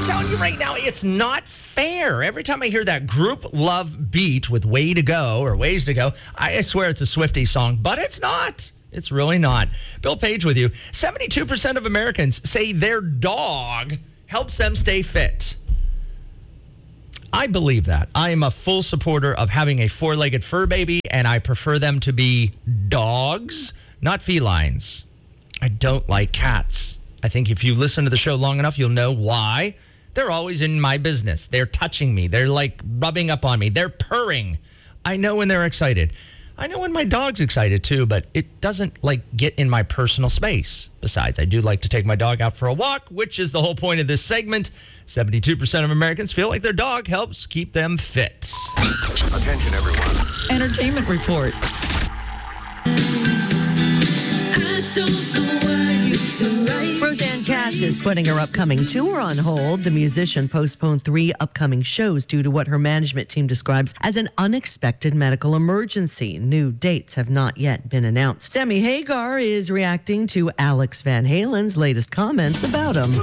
telling you right now, it's not fair. Every time I hear that group love beat with Way to Go or Ways to Go, I swear it's a Swiftie song, but it's not. It's really not. Bill Page with you. 72% of Americans say their dog helps them stay fit. I believe that. I am a full supporter of having a four-legged fur baby, and I prefer them to be dogs, not felines. I don't like cats. I think if you listen to the show long enough, you'll know why. They're always in my business. They're touching me. They're like rubbing up on me. They're purring. I know when they're excited. I know when my dog's excited too, but it doesn't like get in my personal space. Besides, I do like to take my dog out for a walk, which is the whole point of this segment. 72% of Americans feel like their dog helps keep them fit. Attention, everyone. Entertainment report. Roseanne Cash is putting her upcoming tour on hold. The musician postponed 3 upcoming shows due to what her management team describes as an unexpected medical emergency. New dates have not yet been announced. Sammy Hagar is reacting to Alex Van Halen's latest comments about him.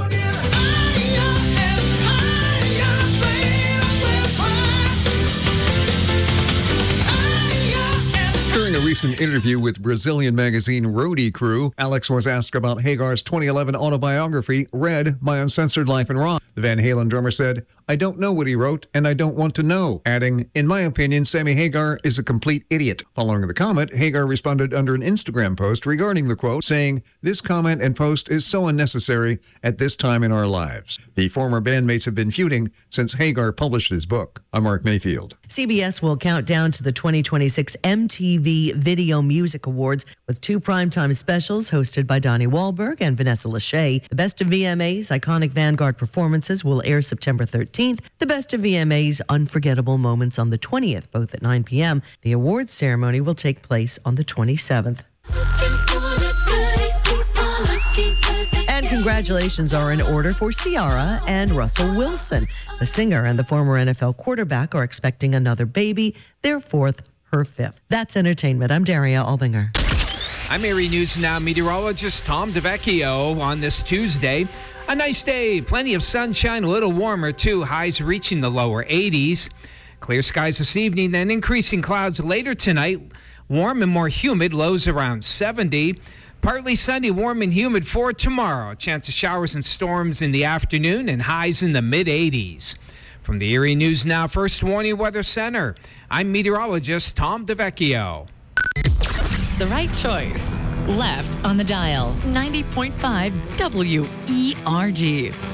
During a recent interview with Brazilian magazine Roadie Crew, Alex was asked about Hagar's 2011 autobiography, Red, My Uncensored Life in Rock. The Van Halen drummer said, "I don't know what he wrote, and I don't want to know," adding, "In my opinion, Sammy Hagar is a complete idiot." Following the comment, Hagar responded under an Instagram post regarding the quote, saying, "This comment and post is so unnecessary at this time in our lives." The former bandmates have been feuding since Hagar published his book. I'm Mark Mayfield. CBS will count down to the 2026 MTV Video Music Awards with 2 primetime specials hosted by Donnie Wahlberg and Vanessa Lachey. The Best of VMA's iconic Vanguard performances will air September 13th. The Best of VMA's Unforgettable Moments on the 20th, both at 9 p.m. The awards ceremony will take place on the 27th. And congratulations are in order for Ciara and Russell Wilson. The singer and the former NFL quarterback are expecting another baby, their 4th, her 5th. That's entertainment. I'm Daria Albinger. I'm Erie News Now meteorologist Tom DeVecchio on this Tuesday. A nice day, plenty of sunshine, a little warmer too, highs reaching the lower 80s. Clear skies this evening, then increasing clouds later tonight. Warm and more humid, lows around 70. Partly sunny, warm and humid for tomorrow. A chance of showers and storms in the afternoon and highs in the mid-80s. From the Erie News Now First Warning Weather Center, I'm meteorologist Tom DeVecchio. The right choice. Left on the dial. 90.5 WERG.